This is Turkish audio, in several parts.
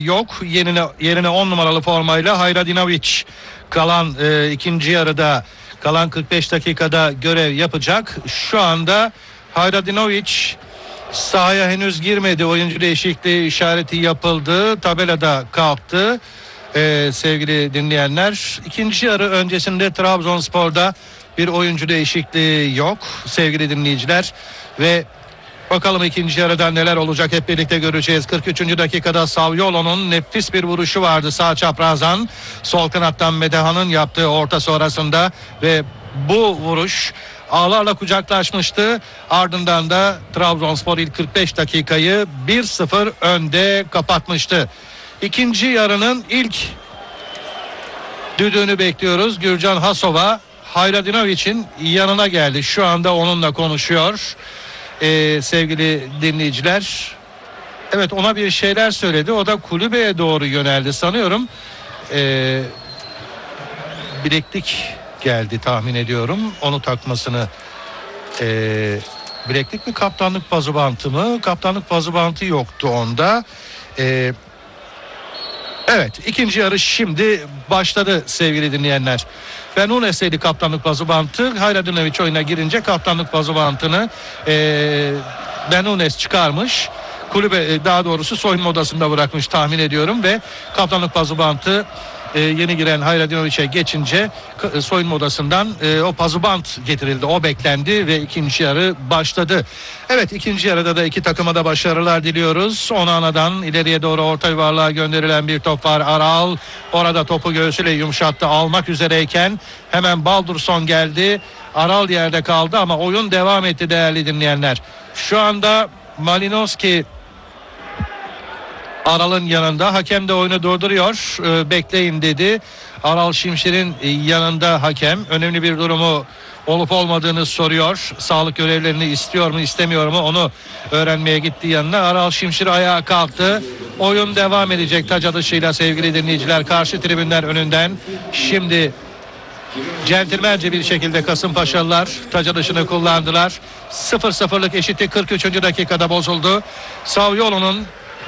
yok. Yerine 10 numaralı formayla Hayradinovic kalan ikinci yarıda, kalan 45 dakikada görev yapacak. Şu anda Hayradinovic sahaya henüz girmedi. Oyuncu değişikliği işareti yapıldı. Tabelada kalktı. Sevgili dinleyenler, ikinci yarı öncesinde Trabzonspor'da bir oyuncu değişikliği yok sevgili dinleyiciler ve bakalım ikinci yarıda neler olacak, hep birlikte göreceğiz. 43. dakikada Saviolo'nun nefis bir vuruşu vardı sağ çaprazdan, sol kanattan Metehan'ın yaptığı orta sonrasında ve bu vuruş ağlarla kucaklaşmıştı. Ardından da Trabzonspor ilk 45 dakikayı 1-0 önde kapatmıştı. İkinci yarının ilk düdüğünü bekliyoruz. Gürcan Hasova Hayradinovic'in yanına geldi. Şu anda onunla konuşuyor. Sevgili dinleyiciler. Evet, ona bir şeyler söyledi. O da kulübeye doğru yöneldi sanıyorum. Bileklik geldi tahmin ediyorum. Onu takmasını bileklik mi, kaptanlık pazubantı mı? Kaptanlık pazubantı yoktu onda. Evet, ikinci yarı şimdi başladı sevgili dinleyenler. Benunes'teydi kaptanlık pazubantı. Hayradinovic oyuna girince kaptanlık pazubantını Benunes çıkarmış. Kulübe, daha doğrusu soyunma odasında bırakmış tahmin ediyorum ve kaptanlık pazubantı yeni giren Hayradinovic'e geçince soyunma odasından o pazubant getirildi. O beklendi ve ikinci yarı başladı. Evet, ikinci yarıda da iki takıma da başarılar diliyoruz. Onana'dan ileriye doğru orta yuvarlığa gönderilen bir top var. Aral orada topu göğsüyle yumuşattı. Almak üzereyken hemen Baldursson geldi. Aral yerde kaldı ama oyun devam etti değerli dinleyenler. Şu anda Malinowski Aral'ın yanında, hakem de oyunu durduruyor, bekleyin dedi. Aral Şimşir'in yanında hakem önemli bir durumu olup olmadığını soruyor. Sağlık görevlerini istiyor mu istemiyor mu onu öğrenmeye gitti yanına. Aral Şimşir ayağa kalktı. Oyun devam edecek taç atışıyla sevgili dinleyiciler, karşı tribünler önünden. Şimdi centilmence bir şekilde Kasımpaşalılar taç atışını kullandılar. 0-0'lık eşitlik 43. dakikada bozuldu. Saviolo'nun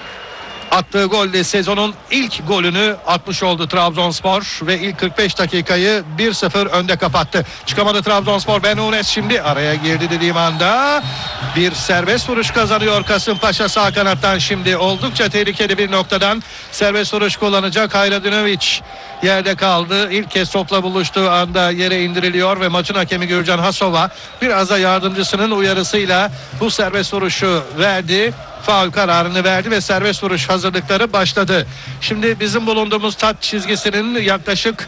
attığı golle sezonun ilk golünü atmış oldu Trabzonspor ve ilk 45 dakikayı 1-0 önde kapattı. Çıkamadı Trabzonspor. Benunes şimdi araya girdi dediğim anda bir serbest vuruş kazanıyor Kasımpaşa sağ kanattan. Şimdi oldukça tehlikeli bir noktadan serbest vuruş kullanacak. Hayradinovic yerde kaldı. İlk kez topla buluştuğu anda yere indiriliyor ve maçın hakemi Gürcan Hasova biraz da yardımcısının uyarısıyla bu serbest vuruşu verdi. Faul kararını verdi ve serbest vuruş hazırlıkları başladı. Şimdi bizim bulunduğumuz taç çizgisinin yaklaşık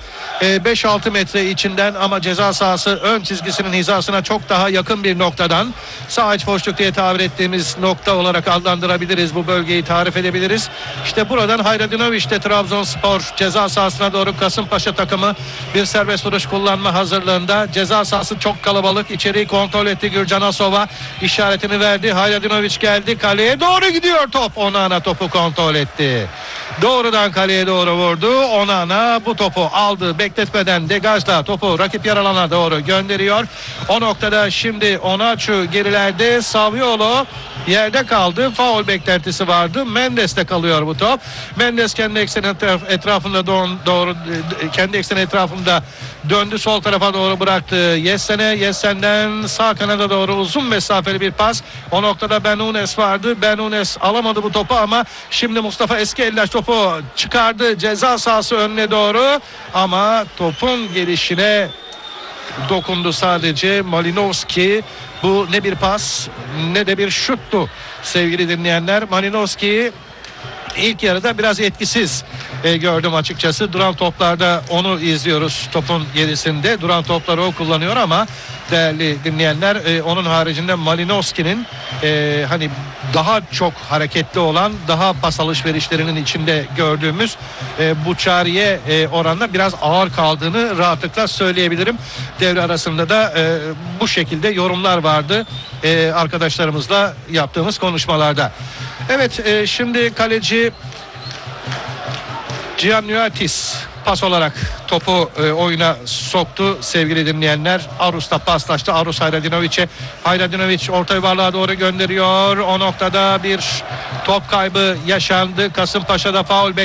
5-6 metre içinden ama ceza sahası ön çizgisinin hizasına çok daha yakın bir noktadan, sağ iç boşluk diye tabir ettiğimiz nokta olarak adlandırabiliriz. Bu bölgeyi tarif edebiliriz. İşte buradan Hayradinovic de Trabzonspor ceza sahasına doğru, Kasımpaşa takımı bir serbest vuruş kullanma hazırlığında. Ceza sahası çok kalabalık. İçeriği kontrol etti Gürcan Asova. İşaretini verdi. Hayradinovic geldi. Kaleye doğru gidiyor top. Onana topu kontrol etti. Doğrudan kaleye doğru vurdu. Onana bu topu aldı. Bekletmeden degajla topu rakip yer alana doğru gönderiyor. O noktada şimdi Onaçu gerilerde, Saviolo yerde kaldı. Faul beklentisi vardı. Mendes'te kalıyor bu top. Mendes kendi ekseni etrafında doğru kendi ekseni etrafında döndü, sol tarafa doğru bıraktı. Yessen'den sağ kanada doğru uzun mesafeli bir pas. O noktada Benunes vardı. Benunes alamadı bu topu ama şimdi Mustafa Eskiellaş topu çıkardı ceza sahası önüne doğru ama topun gelişine dokundu sadece Malinowski. Bu ne bir pas ne de bir şuttu sevgili dinleyenler. Malinowski ilk yarıda biraz etkisiz gördüm açıkçası. Duran toplarda onu izliyoruz, topun gerisinde duran topları o kullanıyor ama değerli dinleyenler, onun haricinde Malinowski'nin hani daha çok hareketli olan, daha pas alışverişlerinin içinde gördüğümüz Buçari'ye oranla biraz ağır kaldığını rahatlıkla söyleyebilirim. Devre arasında da bu şekilde yorumlar vardı arkadaşlarımızla yaptığımız konuşmalarda. Evet, şimdi kaleci Giannuatis pas olarak topu oyuna soktu sevgili dinleyenler. Arus'ta paslaştı. Arus Hayradinoviç'e. Hayradinoviç orta yuvarlığa doğru gönderiyor. O noktada bir top kaybı yaşandı. Kasımpaşa'da faul